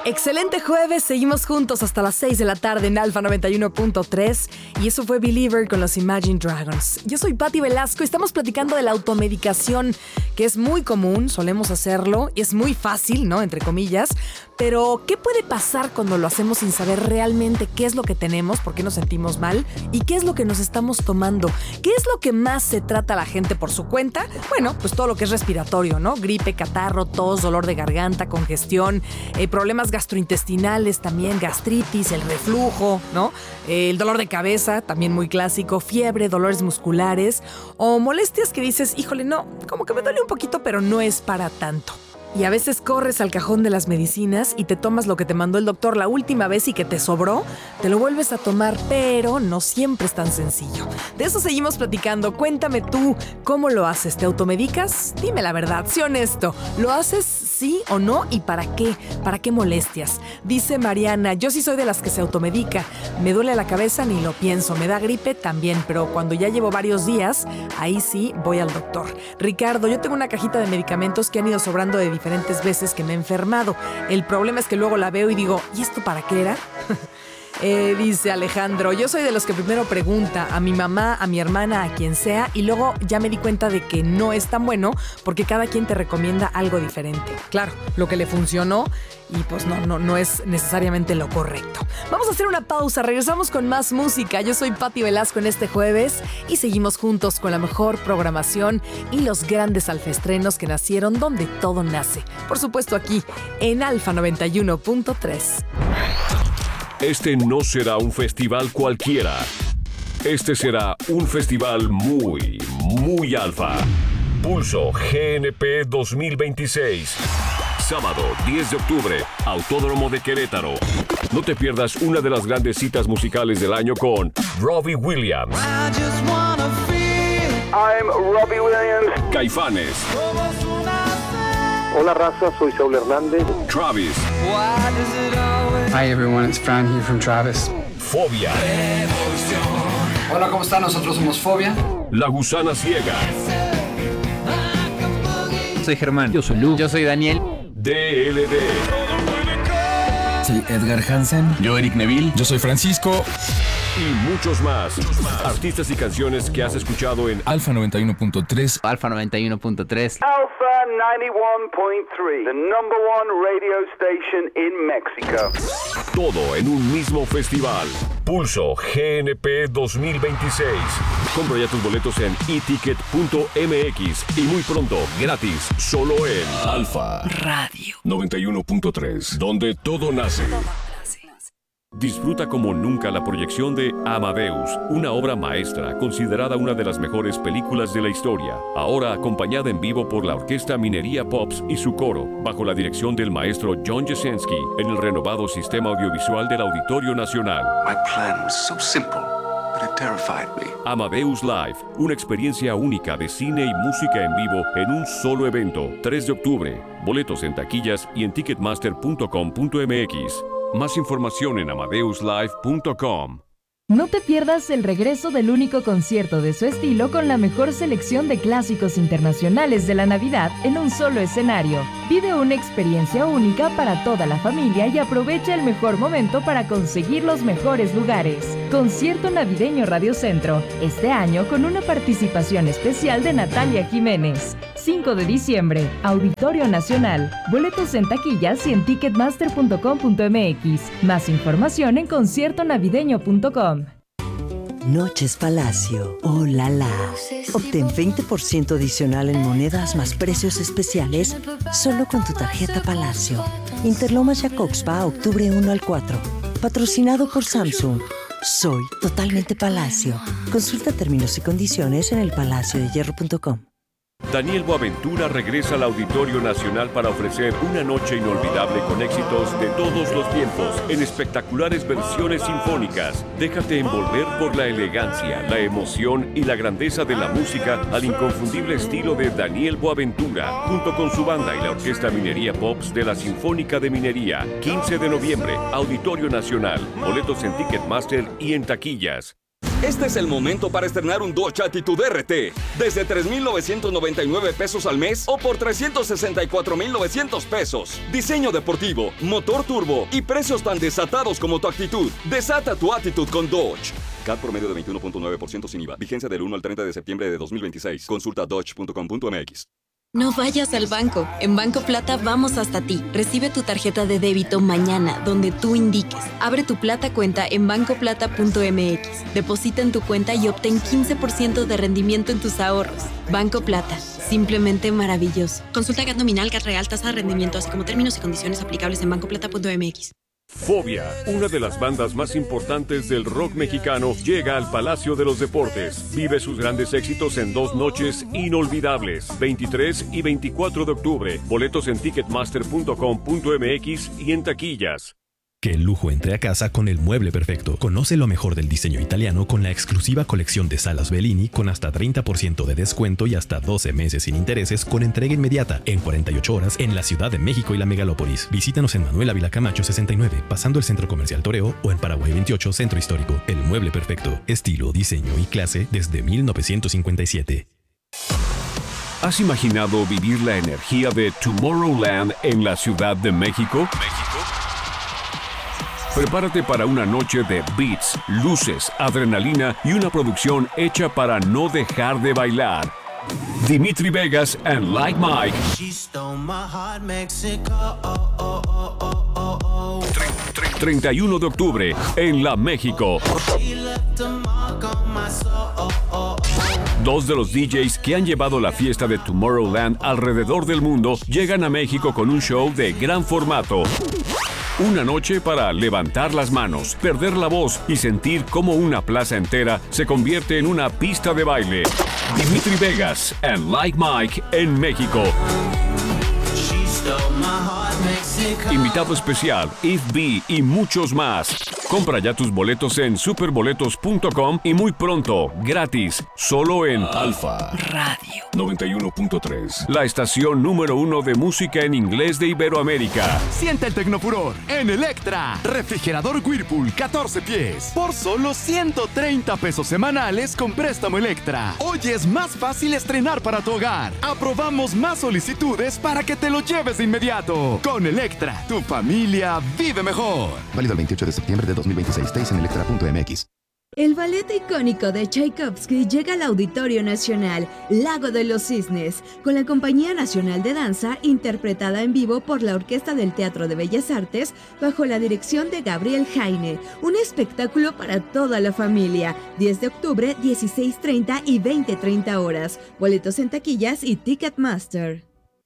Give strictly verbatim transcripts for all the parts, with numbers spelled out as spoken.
Excelente jueves, seguimos juntos hasta las seis de la tarde en Alfa noventa y uno punto tres y eso fue Believer con los Imagine Dragons. Yo soy Patti Velasco y estamos platicando de la automedicación, que es muy común, solemos hacerlo y es muy fácil, ¿no? Entre comillas, pero ¿qué puede pasar cuando lo hacemos sin saber realmente qué es lo que tenemos, por qué nos sentimos mal y qué es lo que nos estamos tomando? ¿Qué es lo que más se trata la gente por su cuenta? Bueno, pues todo lo que es respiratorio, ¿no? Gripe, catarro, tos, dolor de garganta, congestión, eh, problemas gastrointestinales también, gastritis, el reflujo, ¿no? Eh, el dolor de cabeza, también muy clásico, fiebre, dolores musculares o molestias que dices, híjole, no, como que me duele un poquito, pero no es para tanto. Y a veces corres al cajón de las medicinas y te tomas lo que te mandó el doctor la última vez y que te sobró, te lo vuelves a tomar, pero no siempre es tan sencillo. De eso seguimos platicando. Cuéntame tú, ¿cómo lo haces? ¿Te automedicas? Dime la verdad, sé honesto. ¿Lo haces sí o no? ¿Y para qué? ¿Para qué molestias? Dice Mariana, yo sí soy de las que se automedica. Me duele la cabeza, ni lo pienso. Me da gripe también, pero cuando ya llevo varios días, ahí sí voy al doctor. Ricardo, yo tengo una cajita de medicamentos que han ido sobrando de diferentes veces que me he enfermado. El problema es que luego la veo y digo, ¿y esto para qué era? Eh, dice Alejandro, yo soy de los que primero pregunta a mi mamá, a mi hermana, a quien sea, y luego ya me di cuenta de que no es tan bueno porque cada quien te recomienda algo diferente. Claro, lo que le funcionó y pues no, no, no es necesariamente lo correcto. Vamos a hacer una pausa, regresamos con más música. Yo soy Patti Velasco en este jueves y seguimos juntos con la mejor programación y los grandes alfestrenos que nacieron donde todo nace. Por supuesto aquí en Alfa noventa y uno punto tres. Este no será un festival cualquiera. Este será un festival muy, muy alfa. Pulso G N P dos mil veintiséis. Sábado diez de octubre, Autódromo de Querétaro. No te pierdas una de las grandes citas musicales del año con Robbie Williams. I'm Robbie Williams. Caifanes. Hola raza, soy Saúl Hernández. Travis. Hi everyone, it's Fran here from Travis. Fobia. Hola, ¿cómo están? Nosotros somos Fobia. La Gusana Ciega. Soy Germán. Yo soy Lu. Yo soy Daniel. D L D. Soy Edgar Hansen. Yo Eric Neville. Yo soy Francisco. Y muchos más. Artistas y canciones que has escuchado en Alfa noventa y uno punto tres. Alfa noventa y uno punto tres. Alpha noventa y uno punto tres, the number one radio station in Mexico. Todo en un mismo festival. Pulso G N P dos mil veintiséis. Compra ya tus boletos en e ticket punto m x y muy pronto, gratis, solo en Alfa Radio noventa y uno punto tres, donde todo nace. Disfruta como nunca la proyección de Amadeus, una obra maestra considerada una de las mejores películas de la historia, ahora acompañada en vivo por la Orquesta Minería Pops y su coro, bajo la dirección del maestro John Jasinski, en el renovado Sistema Audiovisual del Auditorio Nacional. My plan was so simple, but it terrified me. Amadeus Live, una experiencia única de cine y música en vivo en un solo evento, tres de octubre. Boletos en taquillas y en ticketmaster punto com punto m x. Más información en amadeus live punto com. No te pierdas el regreso del único concierto de su estilo con la mejor selección de clásicos internacionales de la Navidad en un solo escenario. Vive una experiencia única para toda la familia y aprovecha el mejor momento para conseguir los mejores lugares. Concierto Navideño Radio Centro, este año con una participación especial de Natalia Jiménez. cinco de diciembre, Auditorio Nacional. Boletos en taquillas y en ticketmaster punto com punto m x. Más información en concierto navideño punto com. Noches Palacio. ¡Oh, la la! Obtén veinte por ciento adicional en monedas más precios especiales solo con tu tarjeta Palacio. Interlomas Jacobspa, octubre uno al cuatro. Patrocinado por Samsung. Soy totalmente Palacio. Consulta términos y condiciones en el palacio de hierro punto com. Daniel Boaventura regresa al Auditorio Nacional para ofrecer una noche inolvidable con éxitos de todos los tiempos en espectaculares versiones sinfónicas. Déjate envolver por la elegancia, la emoción y la grandeza de la música al inconfundible estilo de Daniel Boaventura, junto con su banda y la Orquesta Minería Pops de la Sinfónica de Minería. quince de noviembre, Auditorio Nacional. Boletos en Ticketmaster y en taquillas. Este es el momento para estrenar un Dodge Attitude R T. Desde tres mil novecientos noventa y nueve pesos al mes o por trescientos sesenta y cuatro mil novecientos pesos. Diseño deportivo, motor turbo y precios tan desatados como tu actitud. Desata tu actitud con Dodge. C A T promedio de veintiuno punto nueve por ciento sin I V A. Vigencia del uno al treinta de septiembre de dos mil veintiséis. Consulta dodge punto com punto m x. No vayas al banco. En Banco Plata vamos hasta ti. Recibe tu tarjeta de débito mañana, donde tú indiques. Abre tu Plata cuenta en banco plata punto m x. Deposita en tu cuenta y obtén quince por ciento de rendimiento en tus ahorros. Banco Plata. Simplemente maravilloso. Consulta G A T nominal, G A T real, tasa de rendimiento, así como términos y condiciones aplicables en banco plata punto m x. Fobia, una de las bandas más importantes del rock mexicano, llega al Palacio de los Deportes. Vive sus grandes éxitos en dos noches inolvidables, veintitrés y veinticuatro de octubre. Boletos en ticketmaster punto com punto m x y en taquillas. Que el lujo entre a casa con el mueble perfecto. Conoce lo mejor del diseño italiano con la exclusiva colección de salas Bellini con hasta treinta por ciento de descuento y hasta doce meses sin intereses con entrega inmediata en cuarenta y ocho horas en la Ciudad de México y la Megalópolis. Visítanos en Manuel Ávila Camacho sesenta y nueve, pasando el Centro Comercial Toreo, o en Paraguay veintiocho, Centro Histórico. El mueble perfecto. Estilo, diseño y clase desde mil novecientos cincuenta y siete. ¿Has imaginado vivir la energía de Tomorrowland en la Ciudad de México? Prepárate para una noche de beats, luces, adrenalina y una producción hecha para no dejar de bailar. Dimitri Vegas and Like Mike. treinta y uno de octubre en La México. Dos de los D Js que han llevado la fiesta de Tomorrowland alrededor del mundo llegan a México con un show de gran formato. Una noche para levantar las manos, perder la voz y sentir cómo una plaza entera se convierte en una pista de baile. Dimitri Vegas and Like Mike en México. Invitado especial, If B y muchos más. Compra ya tus boletos en superboletos punto com y muy pronto, gratis, solo en Alfa Radio noventa y uno punto tres. La estación número uno de música en inglés de Iberoamérica. Siente el tecnofuror en Electra. Refrigerador Whirlpool catorce pies por solo ciento treinta pesos semanales con préstamo Electra. Hoy es más fácil estrenar para tu hogar. Aprobamos más solicitudes para que te lo lleves de inmediato. Con Electra, tu familia vive mejor. Válido el veintiocho de septiembre de dos mil veintiséis. Detalles en electra punto m x. El ballet icónico de Tchaikovsky llega al Auditorio Nacional Lago de los Cisnes, con la Compañía Nacional de Danza interpretada en vivo por la Orquesta del Teatro de Bellas Artes bajo la dirección de Gabriel Jaine. Un espectáculo para toda la familia. diez de octubre, dieciséis treinta y veinte treinta horas. Boletos en taquillas y Ticketmaster.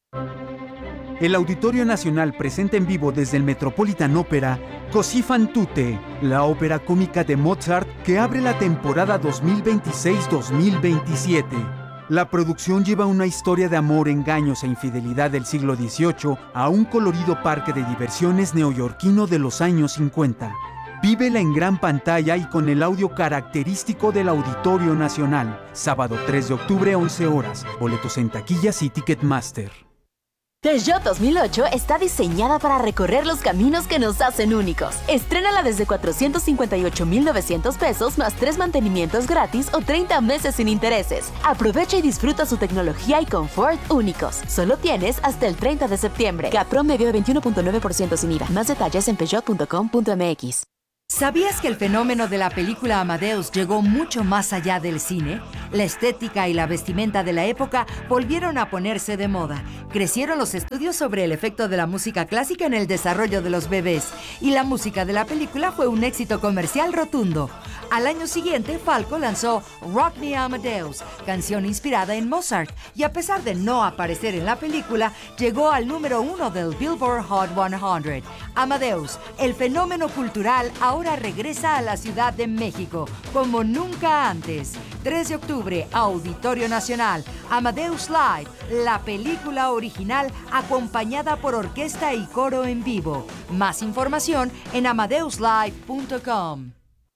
El Auditorio Nacional presenta en vivo desde el Metropolitan Opera Così fan tutte, la ópera cómica de Mozart que abre la temporada dos mil veintiséis dos mil veintisiete. La producción lleva una historia de amor, engaños e infidelidad del siglo dieciocho a un colorido parque de diversiones neoyorquino de los años cincuenta. Vívela en gran pantalla y con el audio característico del Auditorio Nacional. Sábado tres de octubre, once horas. Boletos en taquillas y Ticketmaster. Peugeot dos mil ocho está diseñada para recorrer los caminos que nos hacen únicos. Estrénala desde cuatrocientos cincuenta y ocho mil novecientos pesos más tres mantenimientos gratis o treinta meses sin intereses. Aprovecha y disfruta su tecnología y confort únicos. Solo tienes hasta el treinta de septiembre. C A T promedio de veintiuno punto nueve por ciento sin I V A. Más detalles en peugeot punto com punto m x. ¿Sabías que el fenómeno de la película Amadeus llegó mucho más allá del cine? La estética y la vestimenta de la época volvieron a ponerse de moda. Crecieron los estudios sobre el efecto de la música clásica en el desarrollo de los bebés, y la música de la película fue un éxito comercial rotundo. Al año siguiente, Falco lanzó Rock Me Amadeus, canción inspirada en Mozart, y a pesar de no aparecer en la película, llegó al número uno del Billboard Hot cien. Amadeus, el fenómeno cultural, ahora regresa a la Ciudad de México, como nunca antes. tres de octubre, Auditorio Nacional, Amadeus Live, la película original acompañada por orquesta y coro en vivo. Más información en amadeus live punto com.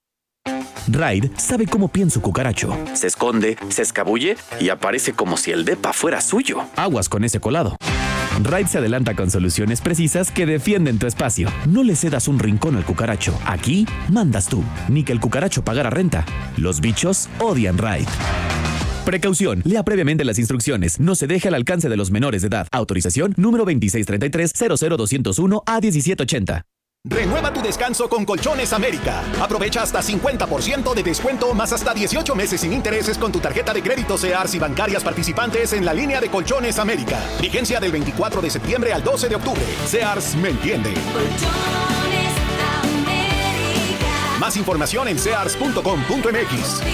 Raid sabe cómo piensa un cucaracho. Se esconde, se escabulle y aparece como si el depa fuera suyo. Aguas con ese colado. Raid se adelanta con soluciones precisas que defienden tu espacio. No le cedas un rincón al cucaracho. Aquí mandas tú. Ni que el cucaracho pagara renta. Los bichos odian Raid. Precaución. Lea previamente las instrucciones. No se deje al alcance de los menores de edad. Autorización número veintiséis treinta y tres cero cero doscientos uno a diecisiete ochenta. Renueva tu descanso con Colchones América. Aprovecha hasta cincuenta por ciento de descuento más hasta dieciocho meses sin intereses con tu tarjeta de crédito Sears y bancarias participantes en la línea de Colchones América. Vigencia del veinticuatro de septiembre al doce de octubre. Sears me entiende. Colchones América. Más información en sears punto com punto m x.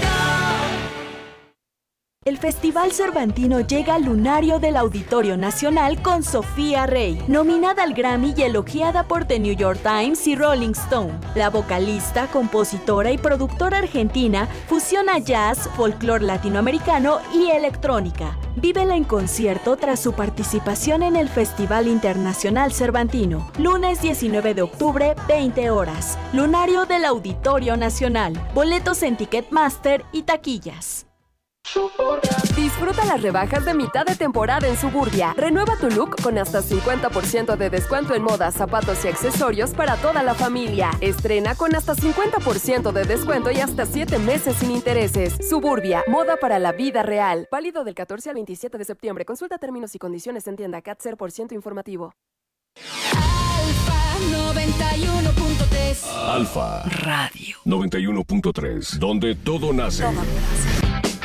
El Festival Cervantino llega al lunario del Auditorio Nacional con Sofía Rey, nominada al Grammy y elogiada por The New York Times y Rolling Stone. La vocalista, compositora y productora argentina fusiona jazz, folclore latinoamericano y electrónica. Vívela en concierto tras su participación en el Festival Internacional Cervantino. Lunes diecinueve de octubre, veinte horas. Lunario del Auditorio Nacional. Boletos en Ticketmaster y taquillas. Disfruta las rebajas de mitad de temporada en Suburbia. Renueva tu look con hasta cincuenta por ciento de descuento en moda, zapatos y accesorios para toda la familia. Estrena con hasta cincuenta por ciento de descuento y hasta siete meses sin intereses. Suburbia, moda para la vida real. Válido del catorce al veintisiete de septiembre. Consulta términos y condiciones en tienda. C A T cero por ciento informativo. Alfa noventa y uno punto tres. Alfa Radio noventa y uno punto tres, donde todo nace. Todo nace.